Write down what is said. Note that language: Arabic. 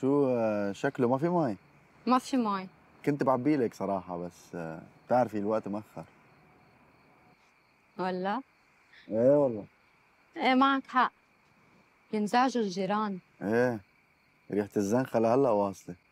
شو شكله ما في مي؟ ما في مي. كنت بعبي لك صراحة بس بتعرفي الوقت مأخر. ولا؟ ايه والله. ايه معك حق، ينزعجوا الجيران. ايه، ريحة الزنخة لهلا واصلة.